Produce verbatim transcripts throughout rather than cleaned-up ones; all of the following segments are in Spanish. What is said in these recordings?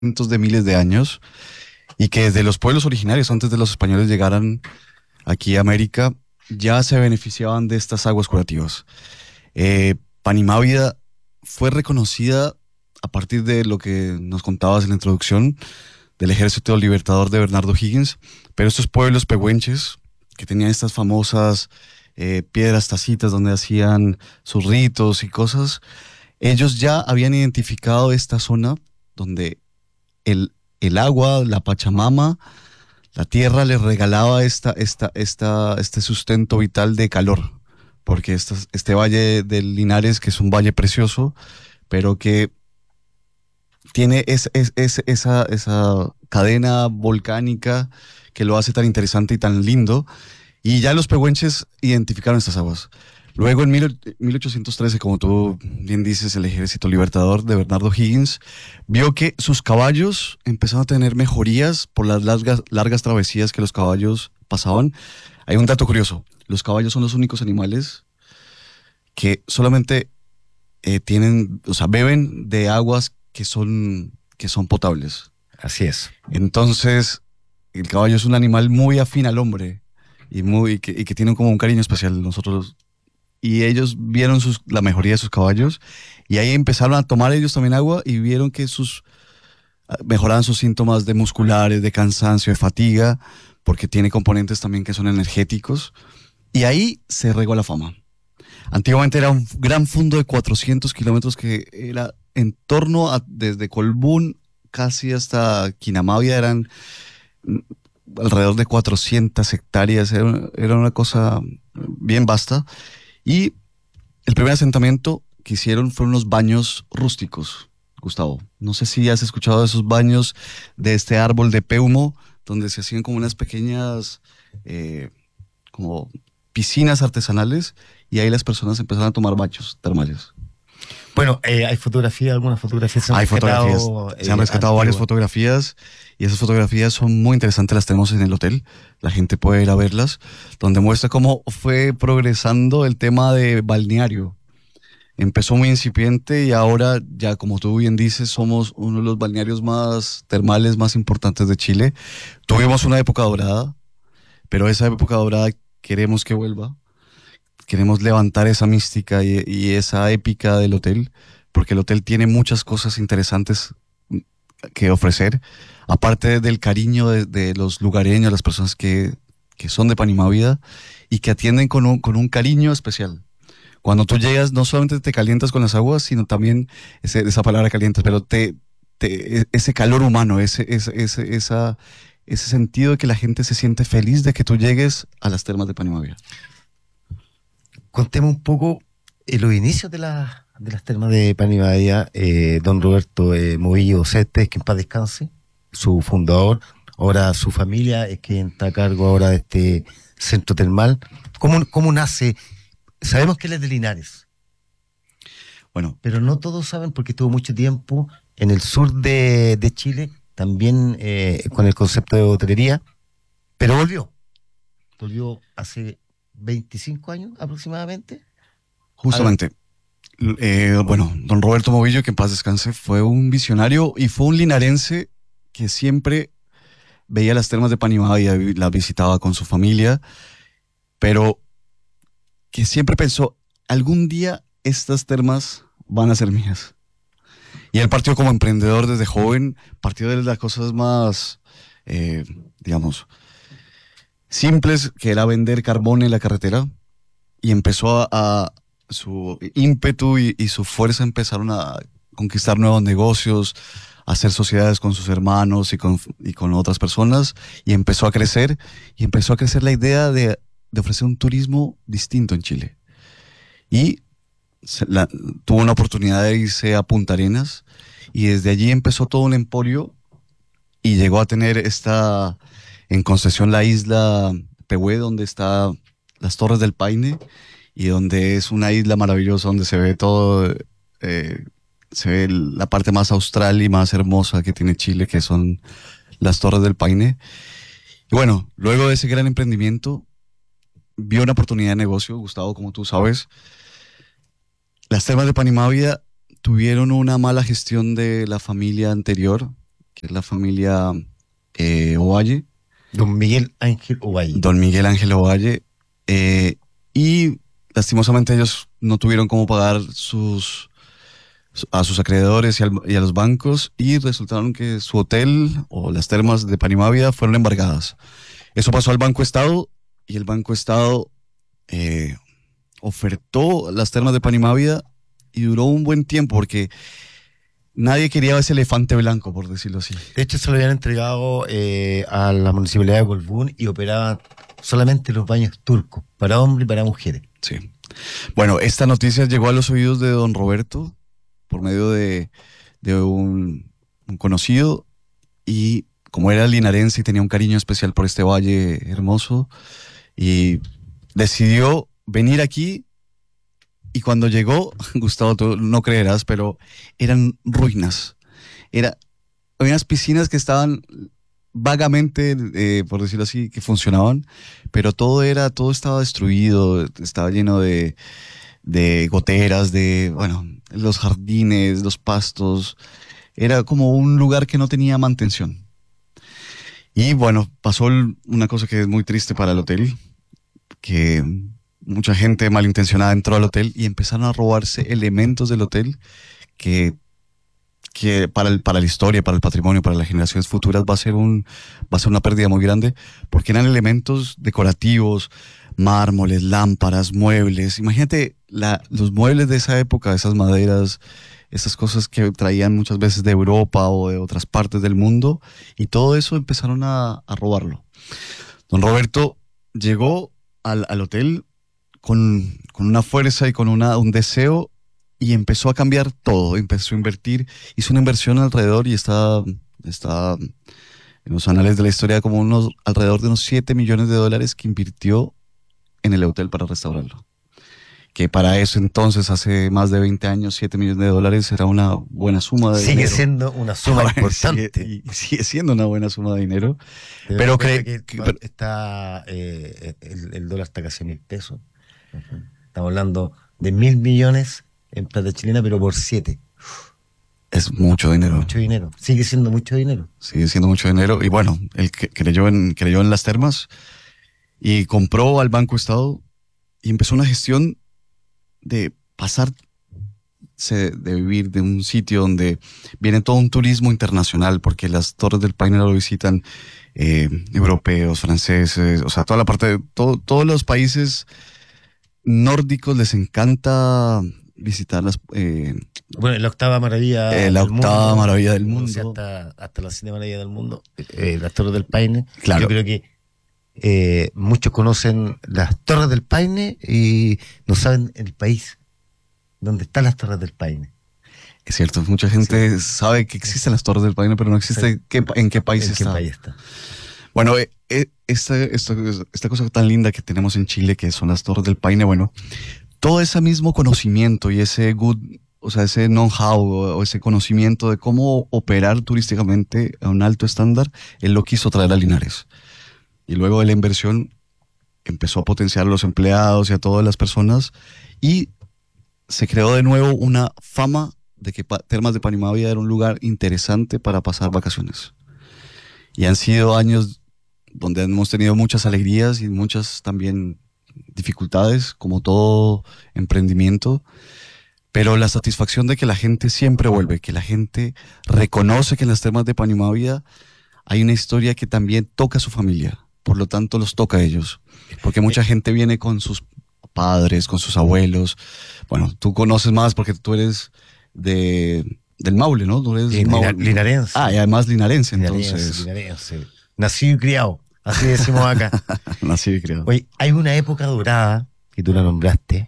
cientos de miles de años y que desde los pueblos originarios, antes de los españoles llegaran aquí a América, ya se beneficiaban de estas aguas curativas. Eh, Panimávida fue reconocida a partir de lo que nos contabas en la introducción del Ejército Libertador de Bernardo Higgins, pero estos pueblos pehuenches que tenían estas famosas eh, piedras tacitas donde hacían sus ritos y cosas, ellos ya habían identificado esta zona donde el, el agua, la Pachamama, la tierra les regalaba esta, esta, esta, este sustento vital de calor, porque esta- este valle del Linares, que es un valle precioso, pero que tiene es, es- es- esa, esa cadena volcánica que lo hace tan interesante y tan lindo, y ya los pehuenches identificaron estas aguas. Luego, en mil och- mil ochocientos trece, como tú bien dices, el Ejército Libertador de Bernardo Higgins vio que sus caballos empezaron a tener mejorías por las largas, largas travesías que los caballos pasaban. Hay un dato curioso: los caballos son los únicos animales que solamente eh, tienen, o sea, beben de aguas que son, que son potables. Así es. Entonces, el caballo es un animal muy afín al hombre y, muy, y que, y que tiene como un cariño especial. Nosotros y ellos vieron sus, la mejoría de sus caballos y ahí empezaron a tomar ellos también agua y vieron que sus ah, mejoraban sus síntomas de musculares, de cansancio, de fatiga, porque tiene componentes también que son energéticos, y ahí se regó la fama. Antiguamente era un gran fondo de cuatrocientos kilómetros que era en torno a desde Colbún casi hasta Quinamávida, eran mm, alrededor de cuatrocientas hectáreas, era, era una cosa bien vasta. Y el primer asentamiento que hicieron fueron unos baños rústicos, Gustavo. No sé si has escuchado de esos baños de este árbol de peumo, donde se hacían como unas pequeñas, eh, como piscinas artesanales, y ahí las personas empezaron a tomar baños termales. Bueno, eh, hay fotografías, algunas fotografías se han Hay fotografías, rescatado, se han eh, rescatado varias antiguas. fotografías, y esas fotografías son muy interesantes, las tenemos en el hotel, la gente puede ir a verlas, donde muestra cómo fue progresando el tema de balneario. Empezó muy incipiente y ahora ya, como tú bien dices, somos uno de los balnearios más termales más importantes de Chile. Tuvimos una época dorada, pero esa época dorada queremos que vuelva. Queremos levantar esa mística y, y esa épica del hotel, porque el hotel tiene muchas cosas interesantes mm, que ofrecer, aparte del cariño de, de los lugareños, las personas que, que son de Panimávida y que atienden con un, con un cariño especial. Cuando tú llegas, no solamente te calientas con las aguas, sino también, ese- esa palabra calientas, pero te, te- e- ese calor humano, ese, ese, ese, esa, ese sentido de que la gente se siente feliz de que tú llegues a las termas de Panimávida. Contemos un poco eh, los inicios de, la, de las termas de Panimávida. Eh, don Roberto eh, Movillo Cestes, que en paz descanse, su fundador. Ahora su familia es quien está a cargo ahora de este centro termal. ¿Cómo, cómo nace? Sabemos que él es de Linares, Bueno, pero no todos saben porque estuvo mucho tiempo en el sur de, de Chile, también eh, con el concepto de hotelería, pero volvió. Volvió hace veinticinco años aproximadamente. Al- justamente, l- eh, bueno, don Roberto Movillo, que en paz descanse, fue un visionario y fue un linarense que siempre veía las termas de Panimávida y las visitaba con su familia, pero que siempre pensó, algún día estas termas van a ser mías. Y él partió como emprendedor desde joven, partió de las cosas más, eh, digamos, simples, que era vender carbón en la carretera, y empezó a, a- su ímpetu y, y su fuerza empezaron a conquistar nuevos negocios, a hacer sociedades con sus hermanos y con, y con otras personas, y empezó a crecer, y empezó a crecer la idea de, de ofrecer un turismo distinto en Chile. Y se- la- tuvo una oportunidad de irse a Punta Arenas, y desde allí empezó todo un emporio y llegó a tener esta, en concesión, la isla Pehue, donde está las Torres del Paine, y donde es una isla maravillosa donde se ve todo, eh, se ve la parte más austral y más hermosa que tiene Chile, que son las Torres del Paine. Y bueno, luego de ese gran emprendimiento, vio una oportunidad de negocio, Gustavo, como tú sabes. Las termas de Panimávida tuvieron una mala gestión de la familia anterior, que es la familia eh, Ovalle, Don Miguel Ángel Ovalle. don Miguel Ángel Ovalle, eh, y lastimosamente ellos no tuvieron cómo pagar sus a sus acreedores y, al- y a los bancos, y resultaron que su hotel o las termas de Panimávida fueron embargadas. Eso pasó al Banco Estado, y el Banco Estado eh, ofertó las termas de Panimávida y duró un buen tiempo porque nadie quería ese elefante blanco, por decirlo así. De hecho, se lo habían entregado eh, a la municipalidad de Colbún y operaban solamente los baños turcos, para hombres y para mujeres. Sí. Bueno, esta noticia llegó a los oídos de don Roberto por medio de, de un, un conocido, y como era linarense y tenía un cariño especial por este valle hermoso, y decidió venir aquí. Y cuando llegó, Gustavo, tú no creerás, pero eran ruinas. Era, había unas piscinas que estaban vagamente, eh, por decirlo así, que funcionaban, pero todo era, todo estaba destruido, estaba lleno de, de goteras, de, bueno, los jardines, los pastos. Era como un lugar que no tenía mantención. Y bueno, pasó el- una cosa que es muy triste para el hotel, que mucha gente malintencionada entró al hotel y empezaron a robarse elementos del hotel que, que para, el, para la historia, para el patrimonio, para las generaciones futuras va a ser un, va a ser una pérdida muy grande, porque eran elementos decorativos, mármoles, lámparas, muebles. Imagínate la, los muebles de esa época, esas maderas, esas cosas que traían muchas veces de Europa o de otras partes del mundo, y todo eso empezaron a, a robarlo. Don Roberto llegó al, al hotel con, con una fuerza y con una, un deseo, y empezó a cambiar todo, empezó a invertir, hizo una inversión alrededor, y está, está en los anales de la historia como unos, alrededor de unos siete millones de dólares que invirtió en el hotel para restaurarlo. Que para eso entonces, hace más de veinte años, siete millones de dólares era una buena suma de Sigue dinero. siendo una suma Bueno, importante. Sigue, y sigue siendo una buena suma de dinero. Ten en Pero cuenta cre- que que- pero- está eh, el, el dólar está casi a mil pesos. Estamos hablando de mil millones en plata chilena, pero por siete. es mucho dinero. Mucho dinero. Sigue siendo mucho dinero. Sigue siendo mucho dinero. Y bueno, él que- creyó en, creyó en las termas y compró al Banco Estado, y empezó una gestión de pasar de vivir de un sitio donde viene todo un turismo internacional, porque las Torres del Paine lo visitan eh, europeos, franceses, o sea, toda la parte de todo- todos los países nórdicos les encanta visitar las, eh, Bueno, la octava maravilla Eh, la del octava mundo, maravilla del o sea, mundo. hasta, hasta las siete maravillas del mundo, eh, las Torres del Paine. Claro. Yo creo que eh, muchos conocen las Torres del Paine y no saben el país donde están las Torres del Paine. Es cierto, mucha gente sabe que existen las Torres del Paine, pero no existe Sí. qué pa- en qué país ¿En qué está. país está? Bueno, eh, eh, esta, esta, esta cosa tan linda que tenemos en Chile, que son las Torres del Paine, bueno, todo ese mismo conocimiento y ese good, o sea, ese know-how o, o ese conocimiento de cómo operar turísticamente a un alto estándar, él lo quiso traer a Linares. Y luego de la inversión empezó a potenciar a los empleados y a todas las personas, y se creó de nuevo una fama de que Pa- Termas de Panimávida era un lugar interesante para pasar vacaciones. Y han sido años donde hemos tenido muchas alegrías y muchas también dificultades, como todo emprendimiento, pero la satisfacción de que la gente siempre vuelve, que la gente reconoce que en las Termas de Panimávida hay una historia que también toca a su familia, por lo tanto los toca a ellos, porque mucha gente viene con sus padres, con sus abuelos. Bueno, tú conoces más porque tú eres de del Maule, ¿no? Tú eres Eh, mau- lina- linarense. Ah, y además linarense, Linarense, entonces. linarense. Nacido y criado, así decimos acá. Nací y criado. Oye, hay una época dorada, que tú la nombraste,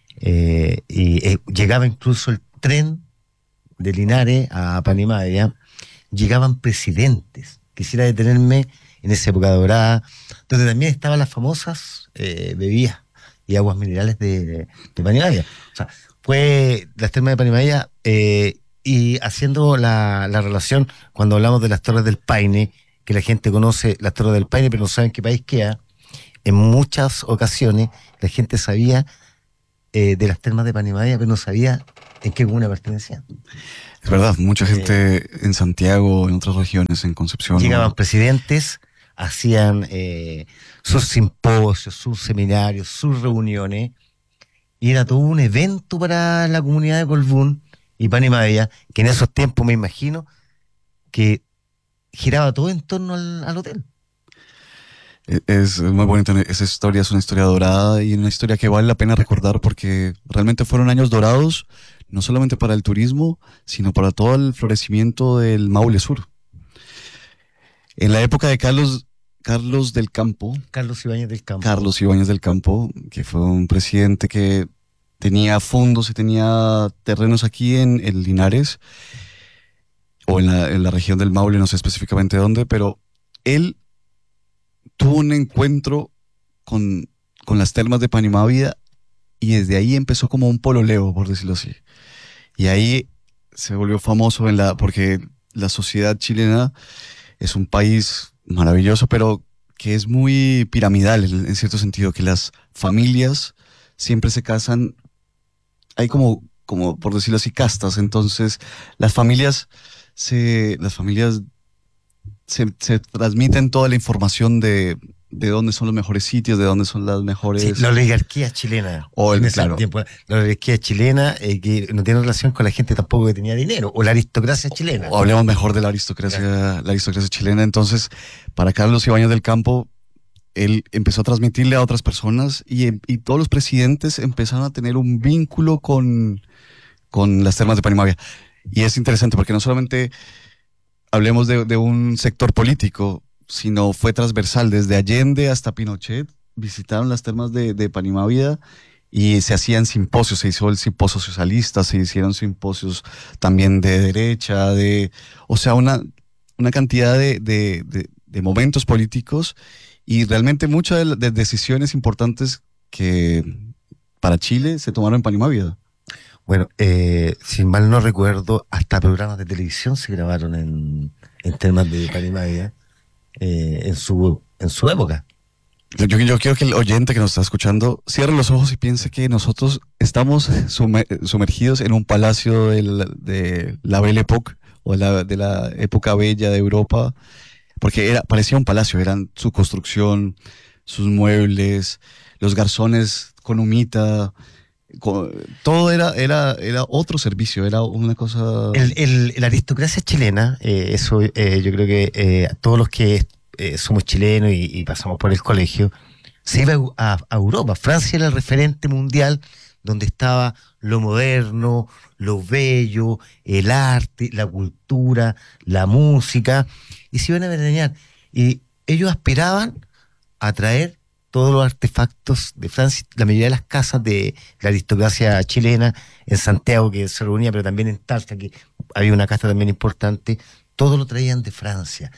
eh, y eh, llegaba incluso el tren de Linares a Panimávida, llegaban presidentes. Quisiera detenerme en esa época dorada, donde también estaban las famosas eh, bebidas y aguas minerales de, de, de Panimávida. O sea, fue las termas de Panimávida, eh, y haciendo la, la relación cuando hablamos de las Torres del Paine, que la gente conoce las Torres del Paine, pero no sabe en qué país queda. En muchas ocasiones la gente sabía eh, de las termas de Panimávida, pero no sabía en qué comuna pertenecían. Es verdad, mucha gente eh, en Santiago, en otras regiones, en Concepción. Llegaban ¿no? presidentes, hacían eh, sus simposios, sus seminarios, sus reuniones, y era todo un evento para la comunidad de Colbún y Panimavia, que en esos tiempos me imagino que giraba todo en torno al, al hotel. Es muy bonito, esa historia es una historia dorada y una historia que vale la pena recordar porque realmente fueron años dorados, no solamente para el turismo, sino para todo el florecimiento del Maule Sur. En la época de Carlos, Carlos del Campo, Carlos Ibáñez del Campo. Carlos Ibáñez del Campo, que fue un presidente que tenía fondos y tenía terrenos aquí en, en Linares, o en la, en la región del Maule, no sé específicamente dónde, pero él tuvo un encuentro con, con las termas de Panimávida y desde ahí empezó como un pololeo, por decirlo así. Y ahí se volvió famoso en la, porque la sociedad chilena es un país maravilloso, pero que es muy piramidal en, en cierto sentido, que las familias siempre se casan, hay como, como por decirlo así, castas. Entonces, las familias se, las familias se, se transmiten toda la información de, de dónde son los mejores sitios, de dónde son las mejores... Sí, la oligarquía chilena. O el, en ese claro. tiempo, la oligarquía chilena eh, que no tiene relación con la gente tampoco que tenía dinero, o la aristocracia chilena. O hablemos mejor de la aristocracia, claro. la aristocracia chilena. Entonces, para Carlos Ibáñez del Campo, él empezó a transmitirle a otras personas y, y todos los presidentes empezaron a tener un vínculo con, con las termas de Panimávida. Y es interesante porque no solamente hablemos de, de un sector político, sino fue transversal. Desde Allende hasta Pinochet visitaron las termas de, de Panimávida y se hacían simposios. Se hizo el simposio socialista, se hicieron simposios también de derecha, de, o sea, una, una cantidad de, de, de, de momentos políticos y realmente muchas de las de decisiones importantes que para Chile se tomaron en Panimávida. Bueno, eh, si mal no recuerdo, hasta programas de televisión se grabaron en, en temas de Panimávida eh, en su en su época. Yo, yo quiero que el oyente que nos está escuchando cierre los ojos y piense que nosotros estamos sumer, sumergidos en un palacio de la, de la Belle Époque o de la, de la época bella de Europa, porque era, parecía un palacio, eran su construcción, sus muebles, los garzones con humita. Todo era, era, era otro servicio, era una cosa... El, el, la aristocracia chilena, eh, eso eh, yo creo que eh, todos los que eh, somos chilenos y, y pasamos por el colegio, se iba a, a Europa. Francia era el referente mundial donde estaba lo moderno, lo bello, el arte, la cultura, la música, y se iban a veranear. Y ellos aspiraban a traer todos los artefactos de Francia, la mayoría de las casas de la aristocracia chilena, en Santiago que se reunía, pero también en Talca, que había una casa también importante, todo lo traían de Francia.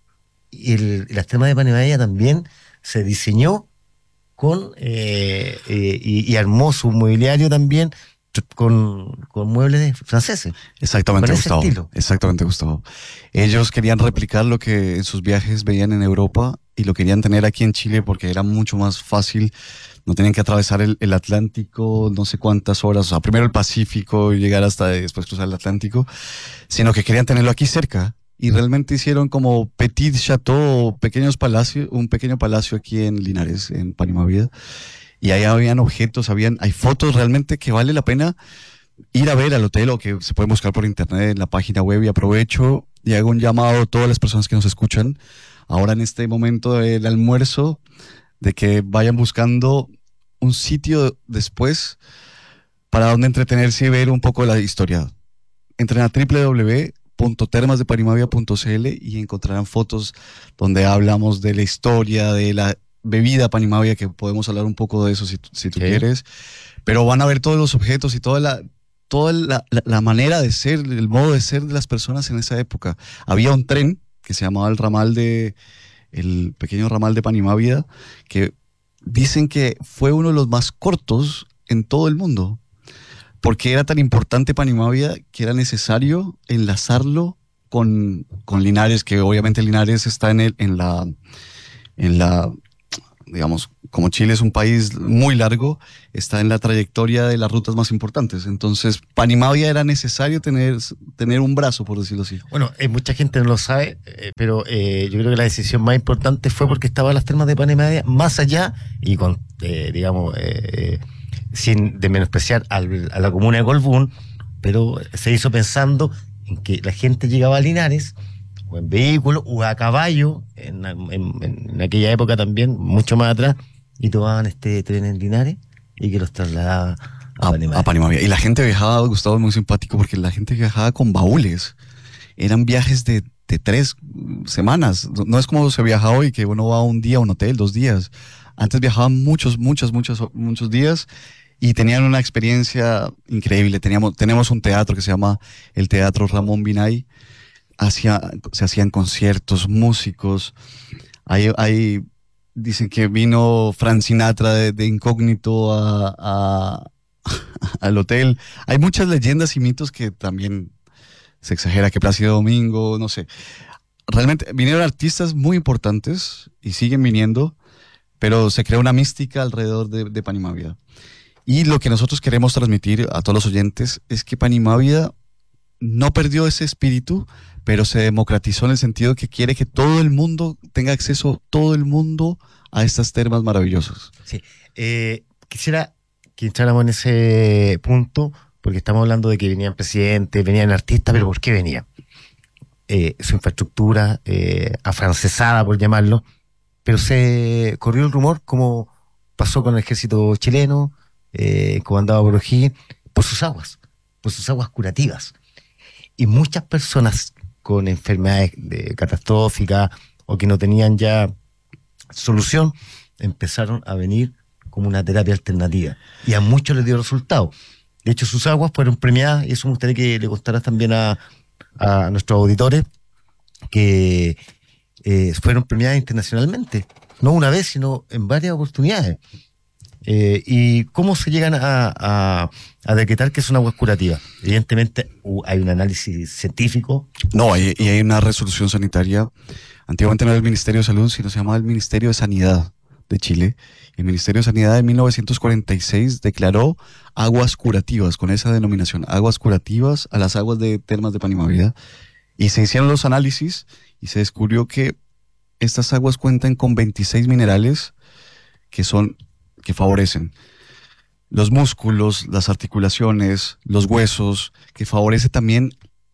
Y el, las termas de Panimávida también se diseñó con eh, eh, y, y armó su mobiliario también con, con muebles franceses. Exactamente, Gustavo. Exactamente, Gustavo. Ellos querían replicar lo que en sus viajes veían en Europa y lo querían tener aquí en Chile porque era mucho más fácil. No tenían que atravesar el, el Atlántico no sé cuántas horas, o sea, primero el Pacífico y llegar hasta después cruzar el Atlántico, sino que querían tenerlo aquí cerca. Y realmente hicieron como petit chateau, pequeños palacios, un pequeño palacio aquí en Linares, en Panimávida. Y ahí habían objetos, habían, hay fotos realmente que vale la pena ir a ver al hotel o que se pueden buscar por internet en la página web. Y aprovecho y hago un llamado a todas las personas que nos escuchan ahora en este momento del almuerzo, de que vayan buscando un sitio después para donde entretenerse y ver un poco de la historia. Entren a doble u doble u doble u punto termas de panimavida punto c l y encontrarán fotos donde hablamos de la historia, de la bebida Panimávida, que podemos hablar un poco de eso si, si tú sí. quieres, pero van a ver todos los objetos y toda la toda la, la, la manera de ser, el modo de ser de las personas en esa época. Había un tren que se llamaba el ramal de el pequeño ramal de Panimávida, que dicen que fue uno de los más cortos en todo el mundo, porque era tan importante Panimávida que era necesario enlazarlo con, con Linares, que obviamente Linares está en el, en la en la digamos, como Chile es un país muy largo, está en la trayectoria de las rutas más importantes. Entonces, Panimavia era necesario tener, tener un brazo, por decirlo así. Bueno, eh, mucha gente no lo sabe, eh, pero eh, yo creo que la decisión más importante fue porque estaban las termas de Panimavia más allá y con, eh, digamos, eh, sin de menospreciar al, a la comuna de Colbún, pero se hizo pensando en que la gente llegaba a Linares o en vehículo o a caballo, en, en, en aquella época también, mucho más atrás, y tomaban este tren en Linares y que los trasladaba a, a Panimavia. A Panimavia. Y la gente viajaba, Gustavo, muy simpático, porque la gente viajaba con baúles. Eran viajes de, de tres semanas. No es como se viaja hoy, que uno va un día a un hotel, dos días. Antes viajaban muchos, muchos, muchos, muchos días y tenían una experiencia increíble. Teníamos, tenemos un teatro que se llama el Teatro Ramón Binay. Hacía, se hacían conciertos, músicos. Hay, hay, dicen que vino Frank Sinatra de, de incógnito a, a, al hotel. Hay muchas leyendas y mitos que también se exagera, que Plácido Domingo, no sé. Realmente vinieron artistas muy importantes y siguen viniendo, pero se creó una mística alrededor de, de Panimavia. Y lo que nosotros queremos transmitir a todos los oyentes es que Panimavia no perdió ese espíritu, pero se democratizó en el sentido que quiere que todo el mundo tenga acceso, todo el mundo, a estas termas maravillosas. Sí, eh, quisiera que entráramos en ese punto, porque estamos hablando de que venían presidentes, venían artistas, pero ¿por qué venían? Eh, su infraestructura eh, afrancesada, por llamarlo, pero se corrió el rumor, como pasó con el ejército chileno, eh, comandado por O'Higgins, por sus aguas, por sus aguas curativas. Y muchas personas con enfermedades de, catastróficas o que no tenían ya solución, empezaron a venir como una terapia alternativa. Y a muchos les dio resultado. De hecho, sus aguas fueron premiadas, y eso me gustaría que le contaras también a, a nuestros auditores, que eh, fueron premiadas internacionalmente. No una vez, sino en varias oportunidades. Eh, ¿Y cómo se llegan a, a, a decretar que son aguas curativas? Evidentemente uh, hay un análisis científico. No, hay, y hay una resolución sanitaria. Antiguamente no era el Ministerio de Salud, sino se llamaba el Ministerio de Sanidad de Chile. El Ministerio de Sanidad en mil novecientos cuarenta y seis declaró aguas curativas, con esa denominación, aguas curativas a las aguas de termas de Panimavia. Y se hicieron los análisis y se descubrió que estas aguas cuentan con veintiséis minerales que son que favorecen los músculos, las articulaciones, los huesos, que favorece también,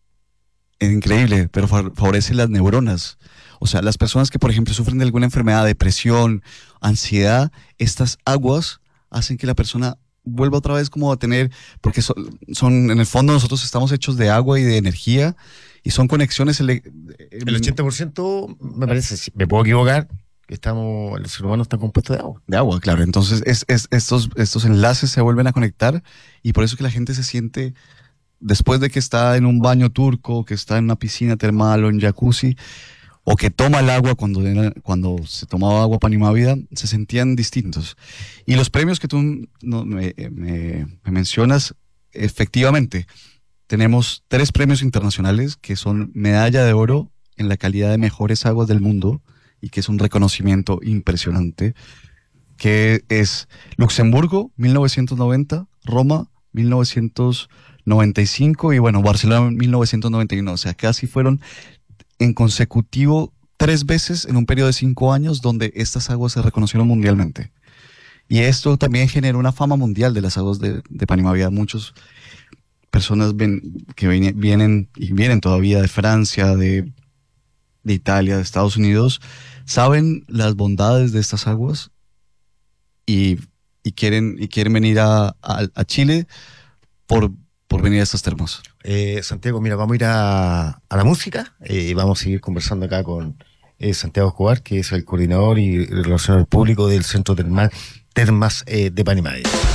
es increíble, pero favorece las neuronas. O sea, las personas que, por ejemplo, sufren de alguna enfermedad, depresión, ansiedad, estas aguas hacen que la persona vuelva otra vez como a tener, porque son, son en el fondo nosotros estamos hechos de agua y de energía, y son conexiones. El, el ochenta por ciento, me parece, me puedo equivocar, estamos, el ser humano está compuesto de agua. De agua, claro. Entonces es, es, estos, estos enlaces se vuelven a conectar, y por eso que la gente se siente, después de que está en un baño turco, que está en una piscina termal o en jacuzzi, o que toma el agua cuando, cuando se tomaba agua Panimavia, se sentían distintos. Y los premios que tú no, me, me, me mencionas, efectivamente, tenemos tres premios internacionales que son medalla de oro en la calidad de mejores aguas del mundo, y que es un reconocimiento impresionante, que es Luxemburgo, mil novecientos noventa, Roma, mil novecientos noventa y cinco, y bueno, Barcelona, mil novecientos noventa y uno. O sea, casi fueron en consecutivo tres veces en un periodo de cinco años donde estas aguas se reconocieron mundialmente. Y esto también generó una fama mundial de las aguas de, de Panimavia. Muchas personas ven, que vienen, vienen y vienen todavía de Francia, de, de Italia, de Estados Unidos, saben las bondades de estas aguas y, y, quieren, y quieren venir a, a, a Chile por, por venir a estas termas. Eh, Santiago, mira, vamos a ir a, a la música y eh, vamos a seguir conversando acá con eh, Santiago Escobar, que es el coordinador y relacionador público del Centro Termal Termas eh, de Panimavia.